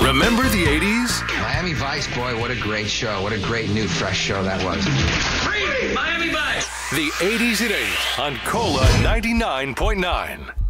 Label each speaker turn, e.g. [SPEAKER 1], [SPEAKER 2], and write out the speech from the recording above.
[SPEAKER 1] Remember the 80s?
[SPEAKER 2] Miami Vice, boy, what a great show. What a great new fresh show that was.
[SPEAKER 3] Free Miami Vice.
[SPEAKER 1] The 80s at 8 on Cola 99.9.